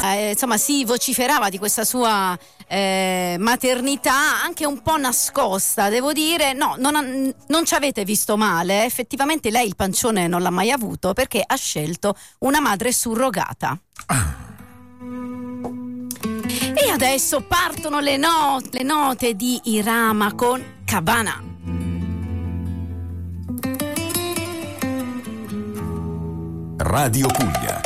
insomma si vociferava di questa sua maternità anche un po' nascosta, devo dire. No, non ci avete visto male, effettivamente lei il pancione non l'ha mai avuto perché ha scelto una madre surrogata. E adesso partono le note di Irama con Cabana. Radio Puglia.